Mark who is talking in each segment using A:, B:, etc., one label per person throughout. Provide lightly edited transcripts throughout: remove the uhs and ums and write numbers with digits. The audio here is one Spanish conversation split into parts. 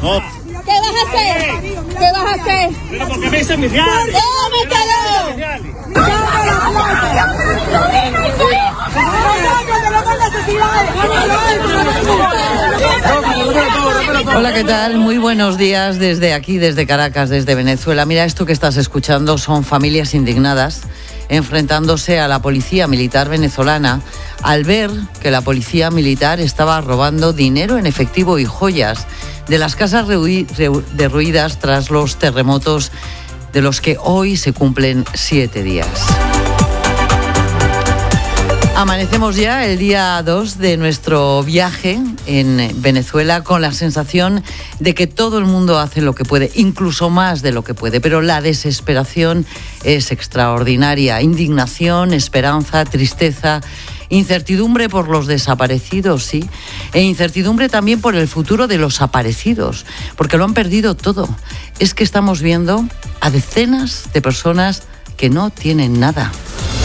A: No.
B: ¿Qué vas a hacer? ¿Qué vas a hacer?
A: Pero porque me dicen mis reales.
C: Hola, ¿qué tal? Muy buenos días desde aquí, desde Caracas, desde Venezuela. Mira, esto que estás escuchando son familias indignadas enfrentándose a la policía militar venezolana al ver que la policía militar estaba robando dinero en efectivo y joyas de las casas derruidas tras los terremotos de los que hoy se cumplen 7 días. Amanecemos ya el día 2 de nuestro viaje en Venezuela con la sensación de que todo el mundo hace lo que puede, incluso más de lo que puede, pero la desesperación es extraordinaria. Indignación, esperanza, tristeza, incertidumbre por los desaparecidos, sí, e incertidumbre también por el futuro de los aparecidos, porque lo han perdido todo. Es que estamos viendo a decenas de personas que no tienen nada.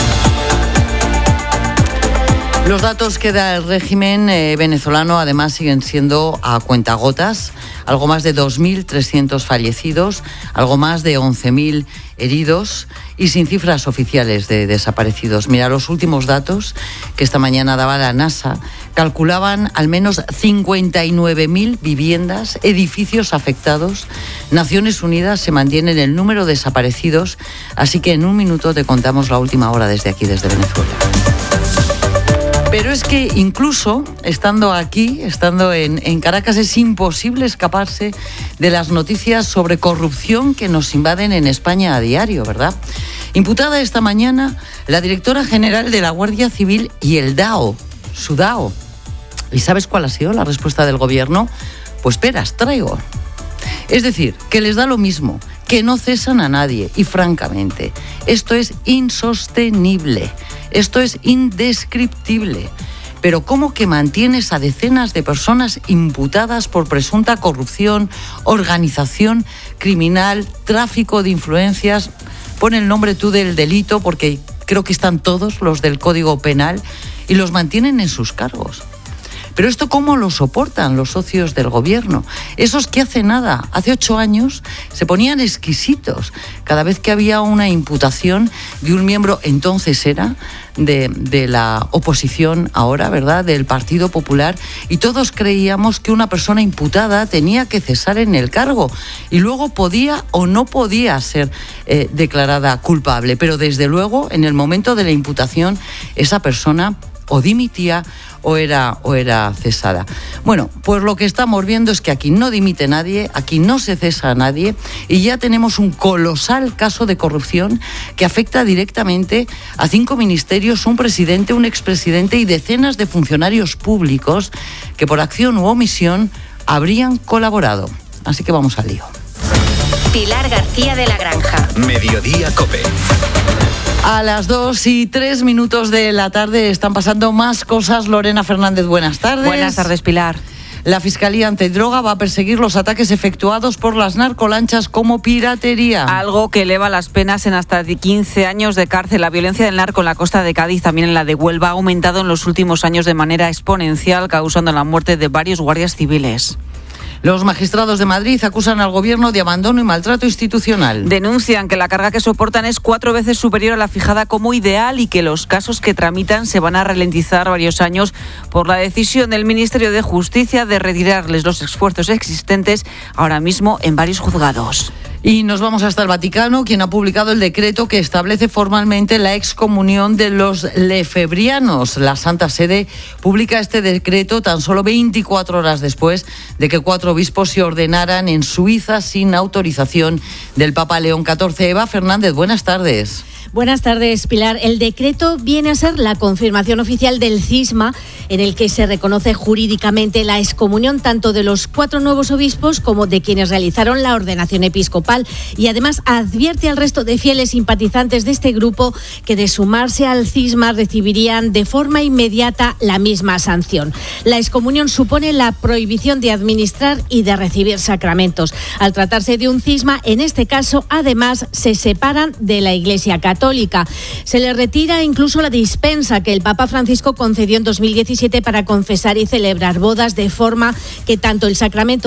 C: Los datos que da el régimen venezolano además siguen siendo a cuentagotas. Algo más de 2.300 fallecidos, algo más de 11.000 heridos y sin cifras oficiales de desaparecidos. Mira, los últimos datos que esta mañana daba la NASA calculaban al menos 59.000 viviendas, edificios afectados. Naciones Unidas se mantiene en el número de desaparecidos, así que en un minuto te contamos la última hora desde aquí, desde Venezuela. Pero es que incluso estando aquí, estando en Caracas, es imposible escaparse de las noticias sobre corrupción que nos invaden en España a diario, ¿verdad? Imputada esta mañana la directora general de la Guardia Civil y el DAO, su DAO. ¿Y sabes cuál ha sido la respuesta del gobierno? Pues peras, traigo. Es decir, que les da lo mismo, que no cesan a nadie y francamente, esto es insostenible. Esto es indescriptible. Pero ¿cómo que mantienes a decenas de personas imputadas por presunta corrupción, organización criminal, tráfico de influencias? Pon el nombre tú del delito porque creo que están todos los del Código Penal y los mantienen en sus cargos. Pero esto ¿cómo lo soportan los socios del gobierno? Esos que hace nada, hace 8 años, se ponían exquisitos cada vez que había una imputación de un miembro, entonces era, de la oposición ahora, ¿verdad?, del Partido Popular, y todos creíamos que una persona imputada tenía que cesar en el cargo y luego podía o no podía ser declarada culpable. Pero desde luego, en el momento de la imputación, esa persona o dimitía o era cesada. Bueno, pues lo que estamos viendo es que aquí no dimite nadie, aquí no se cesa a nadie y ya tenemos un colosal caso de corrupción que afecta directamente a 5 ministerios, un presidente, un expresidente y decenas de funcionarios públicos que por acción u omisión habrían colaborado. Así que vamos al lío.
D: Pilar García de la Granja.
E: Mediodía COPE.
C: A las 2:03 de la tarde están pasando más cosas. Lorena Fernández, buenas tardes.
F: Buenas tardes, Pilar.
C: La Fiscalía Antidroga va a perseguir los ataques efectuados por las narcolanchas como piratería.
F: Algo que eleva las penas en hasta 15 años de cárcel. La violencia del narco en la costa de Cádiz, también en la de Huelva, ha aumentado en los últimos años de manera exponencial, causando la muerte de varios guardias civiles.
C: Los magistrados de Madrid acusan al gobierno de abandono y maltrato institucional.
F: Denuncian que la carga que soportan es 4 veces superior a la fijada como ideal y que los casos que tramitan se van a ralentizar varios años por la decisión del Ministerio de Justicia de retirarles los esfuerzos existentes ahora mismo en varios juzgados.
C: Y nos vamos hasta el Vaticano, quien ha publicado el decreto que establece formalmente la excomunión de los lefebrianos. La Santa Sede publica este decreto tan solo 24 horas después de que 4 obispos se ordenaran en Suiza sin autorización del Papa León XIV. Eva Fernández, buenas tardes.
G: Buenas tardes, Pilar. El decreto viene a ser la confirmación oficial del cisma en el que se reconoce jurídicamente la excomunión tanto de los 4 nuevos obispos como de quienes realizaron la ordenación episcopal y además advierte al resto de fieles simpatizantes de este grupo que de sumarse al cisma recibirían de forma inmediata la misma sanción. La excomunión supone la prohibición de administrar y de recibir sacramentos. Al tratarse de un cisma, en este caso, además, se separan de la Iglesia Católica. Se les retira incluso la dispensa que el Papa Francisco concedió en 2017 para confesar y celebrar bodas, de forma que tanto el sacramento